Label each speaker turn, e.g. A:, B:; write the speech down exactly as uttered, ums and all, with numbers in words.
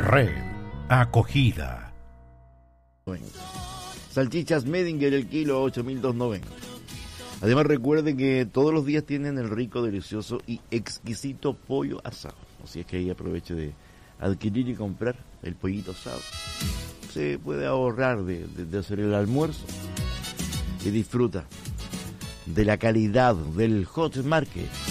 A: Red, acogida.
B: Salchichas Medinger el kilo, ocho mil doscientos noventa. Además recuerden que todos los días tienen el rico, delicioso y exquisito pollo asado. Así es que ahí aproveche de adquirir y comprar el pollito asado. Se puede ahorrar de, de, de hacer el almuerzo y disfruta de la calidad del Hot Market.